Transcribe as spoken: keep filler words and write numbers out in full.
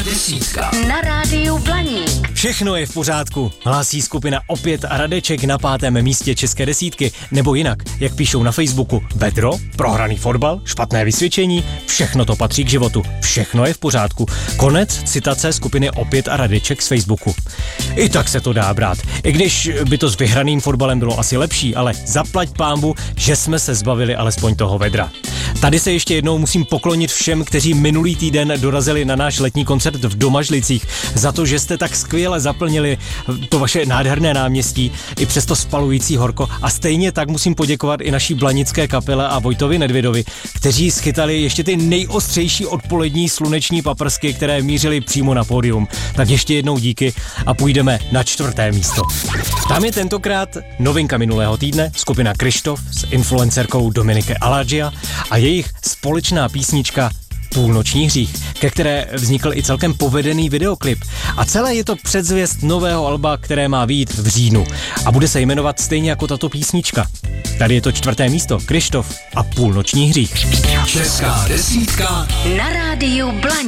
desítka na rádiu Blaník. Všechno je v pořádku, hlásí skupina Opět a Radeček na pátém místě české desítky, nebo jinak, jak píšou na Facebooku, vedro, prohraný fotbal, špatné vysvědčení, všechno to patří k životu, všechno je v pořádku. Konec citace skupiny Opět a Radeček z Facebooku. I tak se to dá brát, i když by to s vyhraným fotbalem bylo asi lepší, ale zaplať pánbu, že jsme se zbavili alespoň toho vedra. Tady se ještě jednou musím poklonit všem, kteří minulý týden dorazili na náš letní koncert v Domažlicích, za to, že jste tak skvěle zaplnili to vaše nádherné náměstí i přes to spalující horko, a stejně tak musím poděkovat i naší blanické kapele a Vojtovi Nedvědovi, kteří schytali ještě ty nejostřejší odpolední sluneční paprsky, které mířily přímo na pódium. Tak ještě jednou díky a půjdeme na čtvrté místo. Tam je tentokrát novinka minulého týdne, skupina Kryštof s influencerkou Dominike Aladžia a jejich společná písnička Půlnoční hřích, ke které vznikl i celkem povedený videoklip. A celé je to předzvěst nového alba, které má vyjít v říjnu a bude se jmenovat stejně jako tato písnička. Tady je to čtvrté místo, Kryštof a Půlnoční hřích. Česká desítka na rádiu Blaník.